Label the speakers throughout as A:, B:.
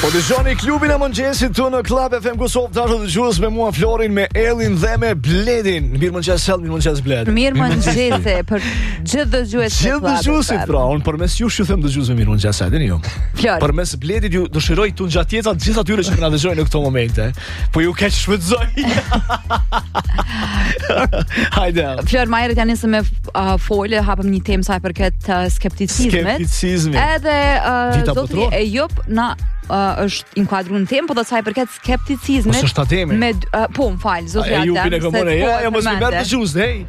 A: Po dëgjoni klubin e mëngjesit tu në Club FM Kosovë, tash do dëgjues me mua Florin, me Ellin dhe me Bledin. Mirëmëngjes Ell, mirëmëngjes Bled.
B: Mirëmëngjese për gjithë dëgjuesit.
A: Gjithë dëgjuesit pra, unë përmes jush ju them dëgjuesve mirëmëngjes, a dini ju. Përmes Bledit ju dëshiroj tu ngjatjeta të gjithë atyre që na dëgjojnë në këto momente. Po ju keq shfrytëzoj. Hajde.
B: Flor, më herët janë nisë me folë, hapëm një temë sa i përket skepticizmit. Edhe zotri Ejup na është inkuadruar në temë, po do të sa i përket skepticizmit.
A: Ose shtademi.
B: Me po, m'fal, zotri Adem.
A: Ju bine komune, ja mos më merr të gjust, hey.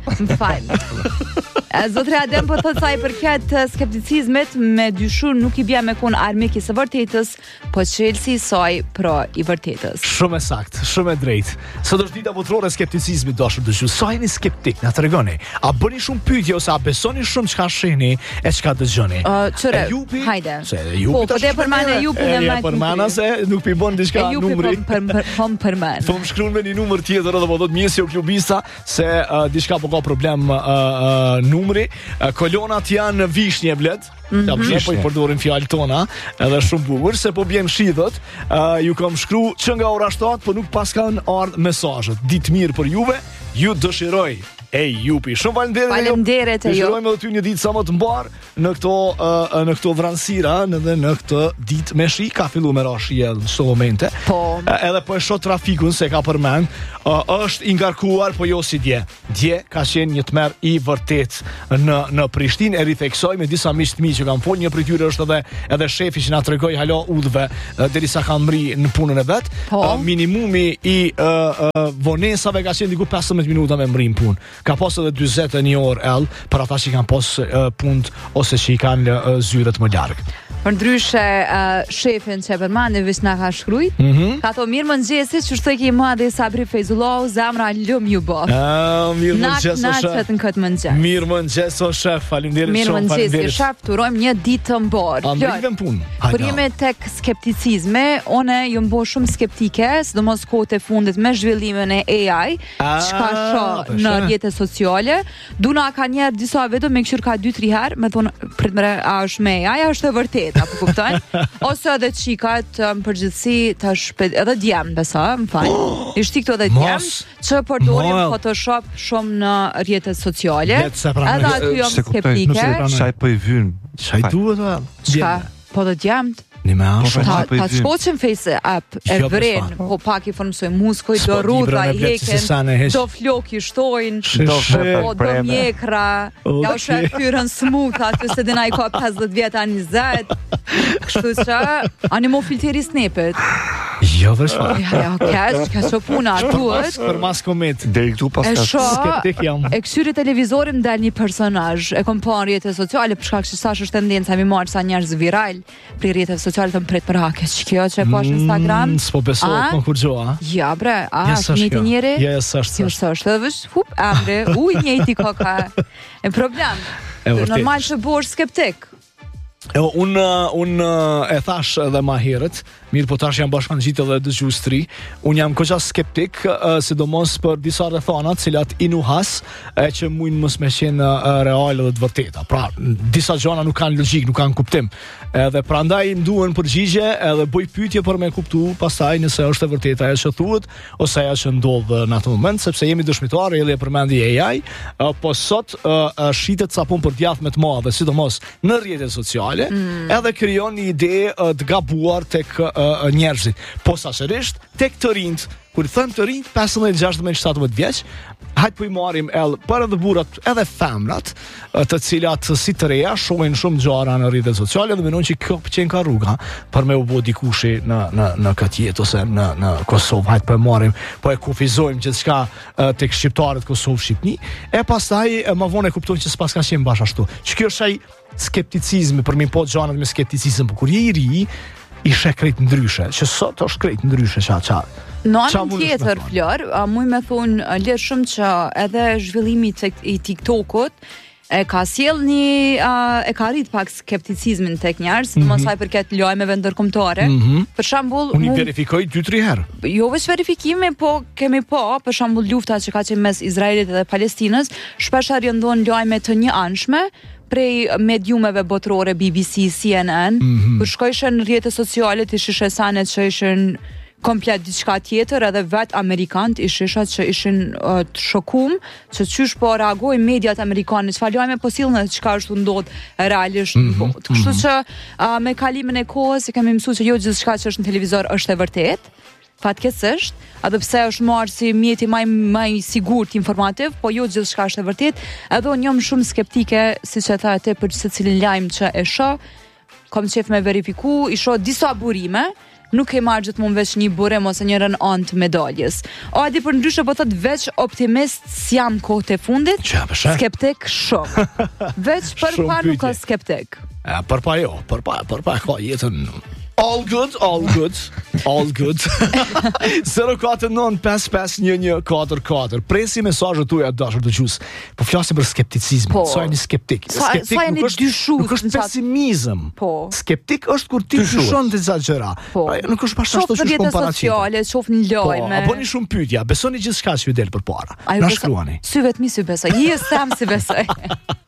B: M'fal. Zotri Adem po thotë sa i përket skepticizmit, me dyshur nuk i bie me kon armik i së vërtetës, po çelësi i saj pro i vërtetës.
A: Shumë e saktë, shumë e drejtë. Sot është dita botërore e skepticizmit, dashur dëgjues. Sa jeni skeptik, na tregoni. A bëni shumë pyetje ose a besoni shumë çka shihni e çka dëgjoni?
B: Çore. Hajde. Po dhe për manë Ejupin e
A: për mana se nuk pi bën diçka numri.
B: Për manë.
A: Po më shkruan me një numër tjetër edhe po thotë mjesi o klubista se diçka po ka problem numri. Kolonat janë vishnje Bled. Ja po i përdorin fjalët tona, edhe shumë bukur se po bjen shidhët. Ju kam shkruar që nga ora 7, po nuk pas kanë ardhur mesazhet. Ditë mirë për juve, ju dëshiroj. Jupi, shumë
B: faleminderit.
A: Dëshirojmë edhe ty një ditë sa më të mbar në këto vranësira, edhe në këtë ditë me shi, ka filluar me rashi në këto momente.
B: Po.
A: Edhe po e shoh trafikun se ka përmend, është i ngarkuar, po jo si dje. Dje ka qenë një tmerr i vërtet në Prishtinë, e ritheksoj me disa miq të mi që kanë folë, një prej tyre është edhe shefi që na tregoi hala udhve derisa kanë mri në punën e vet. Minimumi i vonesave ka qenë diku 15 minuta me mri në punë. Ka pas edhe 41 orë për ata që kanë pas punë ose që i kanë zyret më larg.
B: Për ndryshe shefin që përmandi vish nga ka shkrujt, ka to mirë mëngjesit që shtoj ki ma dhe Sabri Fejzullahu, zamra lëm ju bo.
A: Mirë mëngjes o shef.
B: Në këtë mëngjes.
A: Mirë mëngjes o shef, falimderit shumë.
B: Mirë mëngjes, shef, të urojmë një ditë të mborë.
A: Andrivem punë.
B: Për jemi tek skepticizme, one ju mbo shumë skeptike, sidomos kohët e fundit me zhvillimin e AI, çka shoh në rrjetet sociale. Duna ka njerë disa vetëm me këshir ka 2-3 herë, me thonë, pritmëre, a është me AI, a është e vërtet. Apo kupton? Ose edhe qikat në përgjithësi tash edhe djem besa, më fal. Ishti këto edhe djem që përdorim Photoshop shumë në rrjetet sociale. Edhe aty jam skeptike.
C: Çaj po i vyn.
A: Çaj duhet atë?
B: Çka? Po të djemt.
A: Një me
B: ashtë ta shkoqen face app e vren, po pak i formsoj muskoj, do rruda i heken, do flok i shtojnë, do mjekra, ja u shërfyrën smooth aty se dina i ka 50 vjeta 20, kështu që animo filteri snapet.
A: Jo dhe shfa.
B: Ja, ka që puna duhet.
A: Për mas komet.
C: Deri këtu pas ka
A: skeptik jam.
B: E këshyri televizorim del një personazh, e kom pa në rrjetet sociale, për shkak që sash është tendenca mi marrë sa njerëz viral për rrjetet sociale të mpret për hakes. Që kjo që e pash në Instagram?
A: S'po besohet më kur gjo, a?
B: Ja, bre, është njëti njeri?
A: Ja, s'është.
B: Edhe vësh, amre, njëti koka. E problem. Normal që bosh skeptik.
A: Unë e thash edhe ma herët, mirë po tash jam bashkan gjitë edhe dëgjues të ri. Unë jam koqa skeptik, sidomos për disa rrethana cilat i nuhas, e që mujnë mos me qenë reale dhe të vërteta. Pra, disa gjona nuk kanë logjik, nuk kanë kuptim. Edhe prandaj më duhen përgjigje edhe bëj pyetje për me kuptu pastaj nëse është e vërteta ajo që thuhet ose ajo që ndodh në atë moment, sepse jemi dëshmitarë, edhe e përmendi AI, po sot shitet sapun për djathtë më të madhe, sidomos në rrjetet sociale, edhe krijon një ide të gabuar tek njerëzit. Posaçërisht tek të rinjt, kur thën të rinjt 15, 16, 17 vjeç, hajt po i marrim për edhe burrat edhe femrat, të cilat si të reja shohin shumë gjëra në rrjetet sociale dhe mendojnë që kjo pëlqen ka rruga për me u bë dikushi në këtë jetë ose në Kosovë. Hajt po e marrim, po e kufizojmë gjithçka tek shqiptarët Kosovë Shqipni, e pastaj më vonë e kuptojnë që s'pas ka qenë bash ashtu. Që kjo është ai skepticizmi, për mi po gjanat me skepticizm, por kur je i ri, i sheh krejt ndryshe, që sot është krejt ndryshe qa.
B: Në anën tjetër, Flor, muj me thonë le shumë që edhe zhvillimi i TikTokut e ka sjell e ka rrit pak skepticizmin tek njerëz, mos ai përket lajmeve ndërkombëtare. Për shembull,
A: unë verifikoj 2-3 herë.
B: Jo vetëm verifikime, po kemi për shembull lufta që ka qenë mes Izraelit dhe Palestinës, shpesh rëndon lajme të njëanshme, prej mediumeve botërore BBC, CNN, kur shkojshin në rrjetet sociale të shishe sanet që ishin komplet diçka tjetër, edhe vet amerikanët i shishat që ishin të shokum, që qysh po reagoj mediat amerikane, çfarë lajme po sillnë dhe çka është ndodh realisht në botë. Kështu që me kalimin e kohës i kemi mësuar që jo gjithçka që është në televizor është e vërtetë. Fatkeqësisht, edhe pse është marrë si mjeti më i sigurt informativ, po jo gjithçka është e vërtetë, edhe unë jam shumë skeptike, siç e tha atë, për secilin lajm që e shoh, kam qef me verifiku, i shoh disa burime, nuk e marrë gjithmonë veç një burim ose njërën anë të medaljes. Adi për ndryshe po thot veç optimist s'jam kohët e fundit, skeptik shumë. Veç për pa nuk ka skeptik.
A: Për pa ka jetën. All good. 049551144. Presi mesazhet tuaja dashur dëgjues. Po flasim për skepticizëm. Sa jeni skeptik?
B: Skeptik
A: nuk është pesimizëm. Skeptik është kur ti dyshon të disa gjëra. Nuk është pas ashtu si komparacione.
B: Shof në lajme.
A: Apo një shumë pyetja. Besoni gjithçka që ju del përpara. Na shkruani.
B: Sy vetmi sy besoj. Jo sam si besoj.